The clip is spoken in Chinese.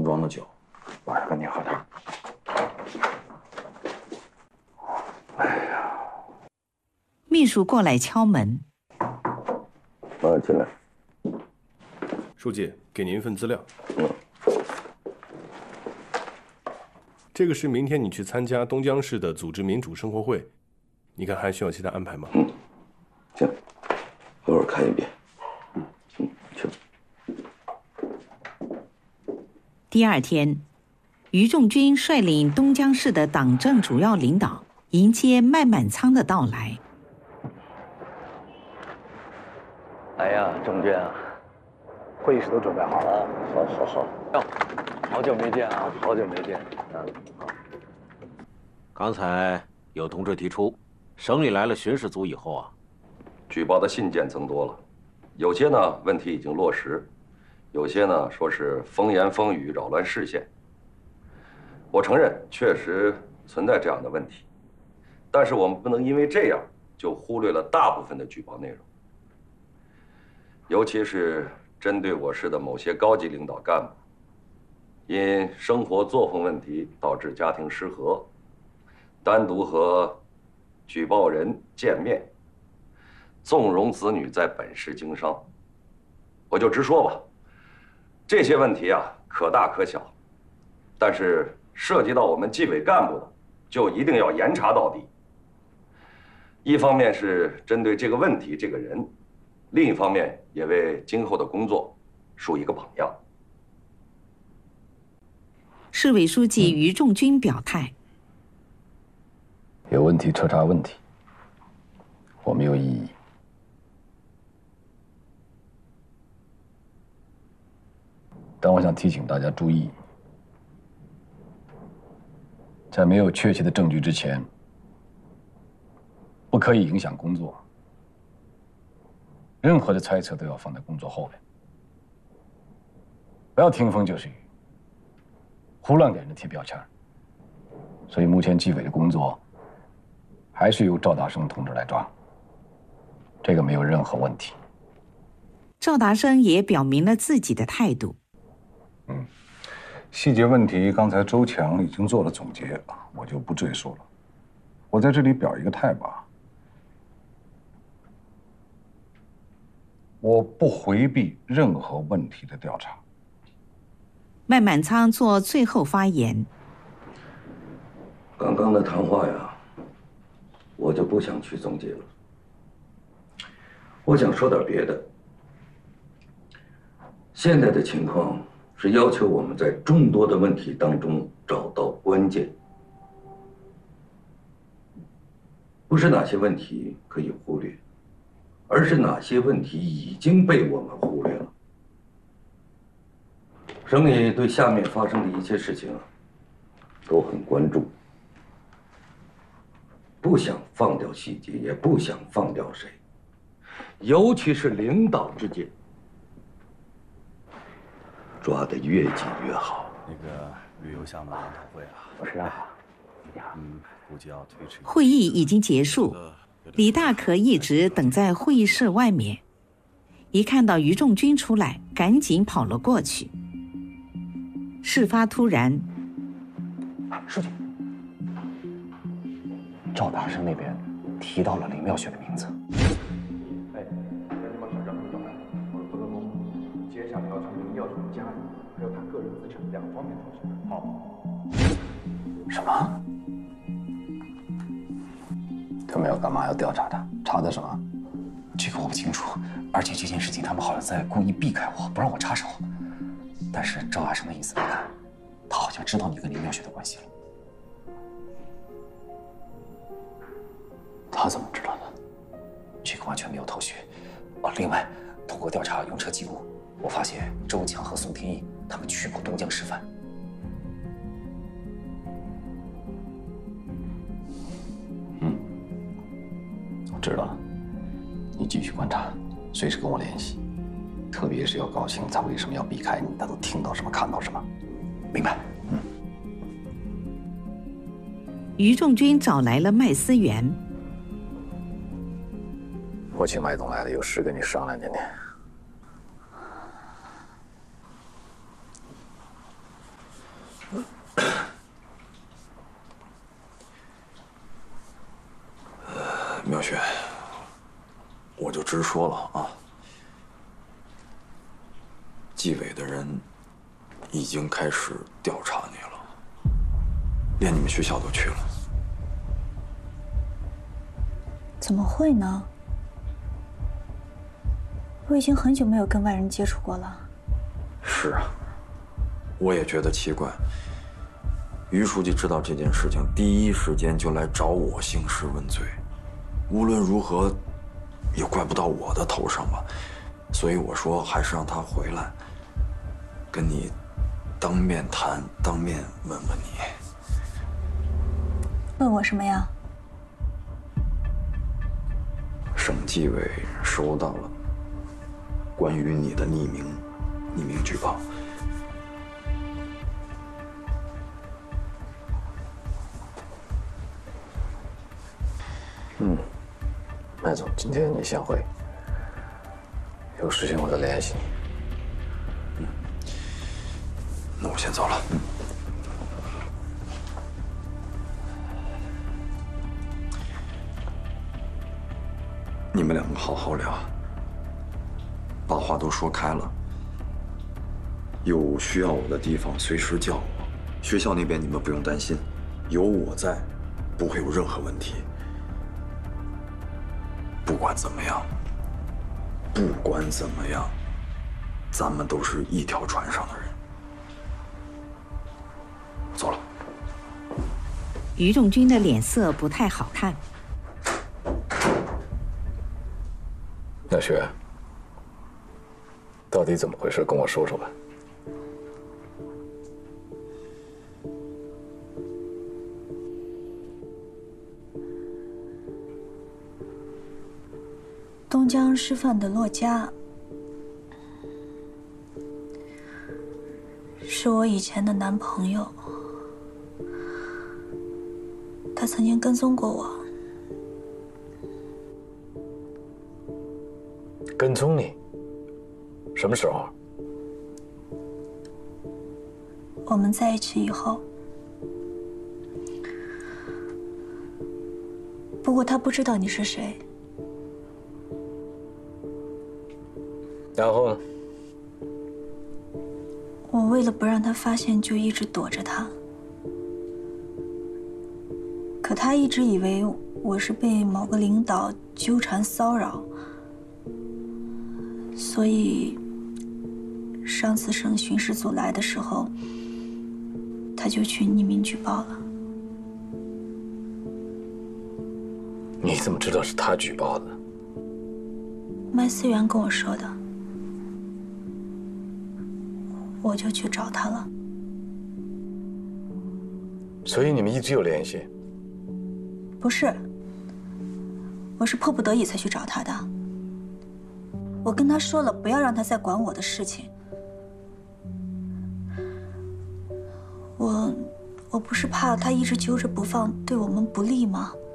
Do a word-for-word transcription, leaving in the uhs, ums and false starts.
装的酒，晚上跟你喝点。哎呀！ 秘书过来敲门。 啊，进来。 书记，给您一份资料。 嗯。 这个是明天你去参加东江市的组织民主生活会，你看还需要其他安排吗？ 嗯，行，一会儿看一遍。嗯嗯，去。 第二天，于仲军率领东江市的党政主要领导迎接麦满仓的到来。 哎呀，仲军啊，会议室都准备好了。 好，好，好。 哟，好久没见啊，好久没见。嗯，好。 刚才有同志提出，省里来了巡视组以后啊， 举报的信件增多了，有些呢问题已经落实，有些呢说是风言风语扰乱视线。我承认确实存在这样的问题，但是我们不能因为这样就忽略了大部分的举报内容，尤其是针对我市的某些高级领导干部，因生活作风问题导致家庭失和，单独和举报人见面，纵容子女在本市经商。我就直说吧，这些问题啊可大可小，但是涉及到我们纪委干部的，就一定要严查到底。一方面是针对这个问题这个人，另一方面也为今后的工作树一个榜样。 市委书记于仲军表态： 有问题彻查问题，我没有异议。但我想提醒大家注意，在没有确切的证据之前，不可以影响工作。任何的猜测都要放在工作后面，不要听风就是雨，胡乱给人贴标签。所以目前纪委的工作还是由赵大生同志来抓，这个没有任何问题。 赵达生也表明了自己的态度。 嗯，细节问题刚才周强已经做了总结，我就不赘述了。我在这里表一个态吧，我不回避任何问题的调查。 麦满仓做最后发言。 刚刚的谈话呀，我就不想去总结了。我想说点别的。现在的情况是要求我们在众多的问题当中找到关键，不是哪些问题可以忽略，而是哪些问题已经被我们忽略了。省里对下面发生的一切事情啊，都很关注，不想放掉细节，也不想放掉谁，尤其是领导之间，抓得越紧越好。 那个旅游项目研讨会啊， 我是啊， 嗯，估计要推迟。 会议已经结束，李大可一直等在会议室外面，一看到于仲军出来，赶紧跑了过去。事发突然， 书记，赵大生那边提到了林妙雪的名字。 哎，跟你们省长汇报，我的负责工接下来要从林妙雪的家人还有她个人资产两方面调查。好。 什么？ 他们要干嘛？要调查他？查的什么？ 这个我不清楚，而且这件事情他们好像在故意避开我，不让我插手。但是赵大生的意思来看，他好像知道你跟林妙雪的关系了。 他怎么知道的？ 这个完全没有头绪。哦，另外，通过调查用车记录，我发现周强和宋天意他们去过东江吃饭。 嗯，我知道了。你继续观察，随时跟我联系。特别是要搞清他为什么要避开你，他都听到什么，看到什么。 明白。 嗯。 于仲军找来了麦思源。 我请麦总来了，有事跟你商量今天。 妙雪，我就直说了啊，纪委的人已经开始调查你了，连你们学校都去了。 怎么会呢？我已经很久没有跟外人接触过了。 是啊，我也觉得奇怪。于书记知道这件事情，第一时间就来找我兴师问罪。无论如何，也怪不到我的头上吧。所以我说，还是让他回来，跟你当面谈，当面问问你。 问我什么呀？ 省纪委收到了关于你的匿名匿名举报。 嗯，麦总，今天你先回，有事情我再联系你。 嗯，那我先走了。嗯。你们两个好好聊，把话都说开了。有需要我的地方随时叫我。学校那边你们不用担心，有我在，不会有任何问题。不管怎么样，不管怎么样，咱们都是一条船上的人。走了。 于仲军的脸色不太好看。 妙雪，到底怎么回事？跟我说说吧。 东江师范的骆家是我以前的男朋友，他曾经跟踪过我。 跟踪你？什么时候？ 我们在一起以后，不过他不知道你是谁。 然后呢？ 我为了不让他发现，就一直躲着他。可他一直以为我是被某个领导纠缠骚扰。所以，上次省巡视组来的时候，他就去匿名举报了。 你怎么知道是他举报的？ 麦思源跟我说的，我就去找他了。 所以你们一直有联系？ 不是，我是迫不得已才去找他的。我跟他说了，不要让他再管我的事情。我，我不是怕他一直揪着不放，对我们不利吗？